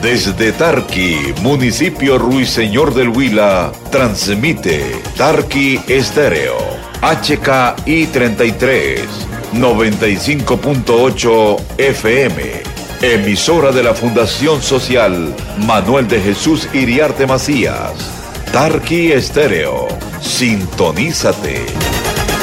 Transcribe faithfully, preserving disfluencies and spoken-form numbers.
Desde Tarqui, municipio Ruiseñor del Huila, transmite Tarqui Estéreo, H K I treinta y tres, noventa y cinco punto ocho F M, emisora de la Fundación Social Manuel de Jesús Iriarte Macías. Tarqui Estéreo, sintonízate.